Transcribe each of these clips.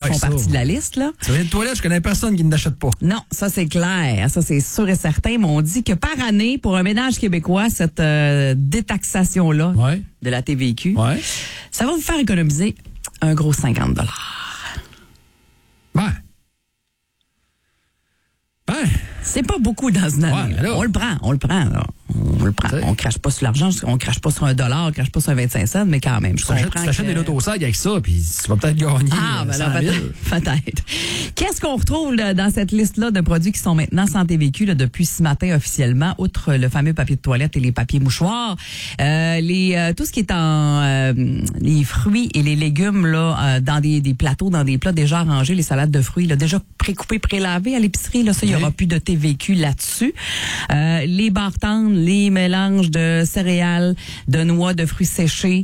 font partie de la liste, là. Ça vient de toilette, je connais personne qui ne l'achète pas. Non, ça c'est clair. Ça c'est sûr et certain. Mais on dit que par année, pour un ménage québécois, cette détaxation-là de la TVQ, ça va vous faire économiser un gros 50 $. C'est pas beaucoup dans une année. On le prend. Là. On le prend. On crache pas sur l'argent, on crache pas sur $1, on crache pas sur 25 cents, mais quand même, je comprends. Tu achètes des loto-sacs avec ça, puis tu vas peut-être gagner. Peut-être. Qu'est-ce qu'on retrouve là, dans cette liste-là de produits qui sont maintenant sans TVQ là, depuis ce matin officiellement, outre le fameux papier de toilette et les papiers mouchoirs, tout ce qui est en les fruits et les légumes là, dans des plateaux, dans des plats déjà rangés, les salades de fruits là, déjà précoupées, prélavées à l'épicerie, là, ça, il y aura plus de TVQ là-dessus. Les barres tendres, les mélanges de céréales, de noix, de fruits séchés,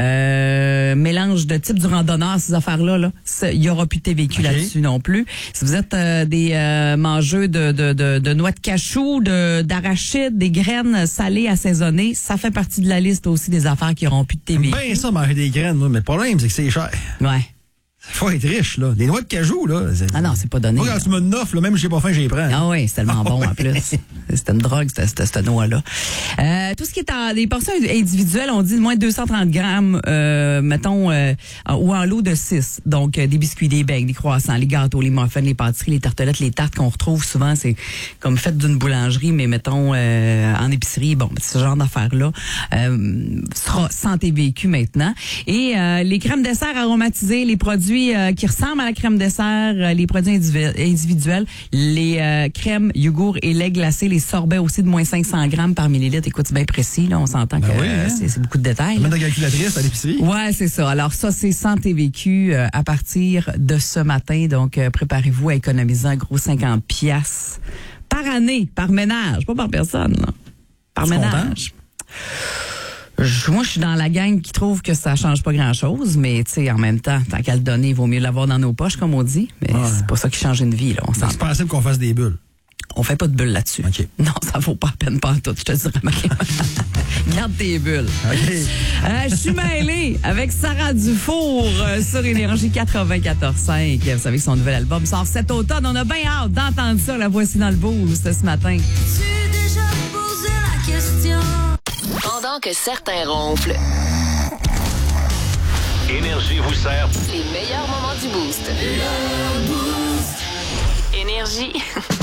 mélange de type du randonneur, ces affaires-là, là, il y aura plus de TVQ là-dessus non plus. Si vous êtes des mangeux de noix de cachou, d'arachide, des graines salées assaisonnées, ça fait partie de la liste aussi des affaires qui auront plus de TVQ. Ben ça, manger des graines, mais le problème, c'est que c'est cher. Ouais. Faut être riche, là. Des noix de cajou, là. Ah non, c'est pas donné. Moi, quand tu me n'offres, même si j'ai pas faim, j'y prends. Ah oui, c'est tellement bon, en plus. C'est une drogue, cette noix-là. Tout ce qui est en des portions individuelles, on dit de moins de 230 grammes, mettons, ou en lot de 6. Donc, des biscuits, des beignes, des croissants, les gâteaux, les muffins, les pâtisseries, les tartelettes, les tartes qu'on retrouve souvent, c'est comme fait d'une boulangerie, mais mettons, en épicerie. Bon, ce genre d'affaires-là sera sans TVQ maintenant. Et les crèmes dessert aromatisées, les produits qui ressemblent à la crème dessert, les produits individuels, les crèmes, yogourts et lait glacé, les sorbets aussi de moins 500 grammes par millilitre. Écoute, c'est bien précis, là, on s'entend que c'est beaucoup de détails. Mettre la calculatrice à l'épicerie. Ouais, c'est ça. Alors ça, c'est sans TVQ à partir de ce matin. Donc, préparez-vous à économiser un gros 50 piastres par année, par ménage, pas par personne, là. Par ménage. Moi, je suis dans la gang qui trouve que ça change pas grand-chose, mais tu sais, en même temps, tant qu'à le donner, il vaut mieux l'avoir dans nos poches, comme on dit. Mais c'est pas ça qui change une vie, là. C'est possible qu'on fasse des bulles. On fait pas de bulles là-dessus. Okay. Non, ça vaut pas la peine pantoute, je te dirais. Garde tes bulles. Okay. Je suis mêlée avec Sarah Dufour sur Énergie 94.5. Vous savez que son nouvel album sort cet automne. On a bien hâte d'entendre ça. La voici dans le boost ce matin. Tu déjà posé la question? Pendant que certains ronflent, Énergie vous sert les meilleurs moments du boost. Énergie.